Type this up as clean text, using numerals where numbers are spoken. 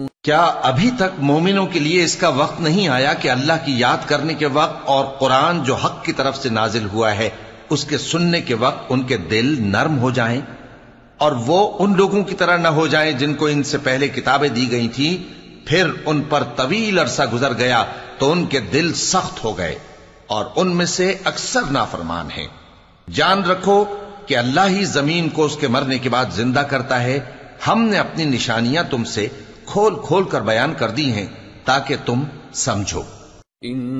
क्या अभी तक मोमिनों के लिए इसका वक्त नहीं आया कि अल्लाह की याद करने के वक्त और कुरान जो हक की तरफ से नाजिल हुआ है उसके सुनने के वक्त उनके दिल नर्म हो जाएं और वो उन लोगों की तरह न हो जाएं जिनको इनसे पहले किताबें दी गई थी, फिर उन पर तवील अरसा गुजर गया तो उनके दिल सख्त हो गए और उनमें से अक्सर नाफरमान हैं। जान रखो कि अल्लाह ही जमीन को उसके मरने के बाद जिंदा करता है। हमने अपनी निशानियां तुमसे खोल खोल कर बयान कर दी हैं ताकि तुम समझो।